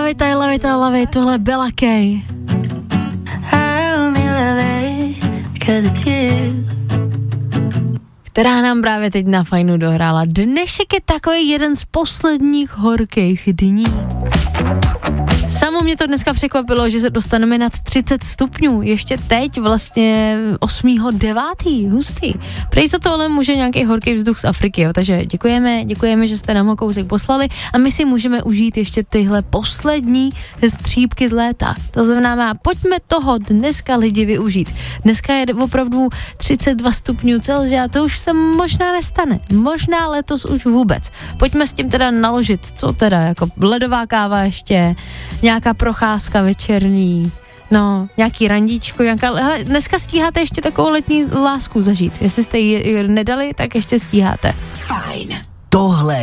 love it, tohle Bella Kay. Která nám právě teď na Fajnu dohrála. Dnešek je takový jeden z posledních horkých dní. Samo mě to dneska překvapilo, že se dostaneme nad 30 stupňů. Ještě teď vlastně 8.9. Hustý. Prej za to ale může nějaký horký vzduch z Afriky, jo. Takže děkujeme, že jste nám ho kousek poslali a my si můžeme užít ještě tyhle poslední střípky z léta. To znamená, pojďme toho dneska lidi využít. Dneska je opravdu 32 stupňů Celsia, to už se možná nestane. Možná letos už vůbec. Pojďme s tím teda naložit, co teda, jako ledová káva ještě, nějaká procházka večerní, no, nějaký randíčko, hele, dneska stíháte ještě takovou letní lásku zažít. Jestli jste ji nedali, tak ještě stíháte. Fajn. Tohle